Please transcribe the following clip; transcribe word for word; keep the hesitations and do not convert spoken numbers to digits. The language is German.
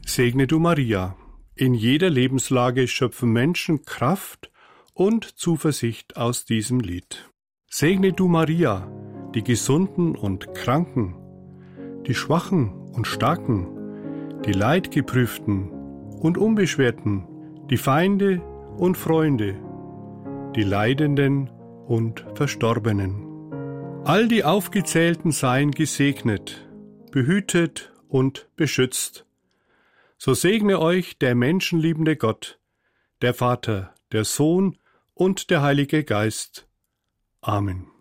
Segne du Maria. In jeder Lebenslage schöpfen Menschen Kraft und Zuversicht aus diesem Lied. Segne du Maria, die Gesunden und Kranken, die Schwachen und Starken, die Leidgeprüften und Unbeschwerten, die Feinde und Freunde, die Leidenden und Verstorbenen. All die Aufgezählten seien gesegnet, behütet und beschützt. So segne euch der menschenliebende Gott, der Vater, der Sohn und der Heilige Geist. Amen.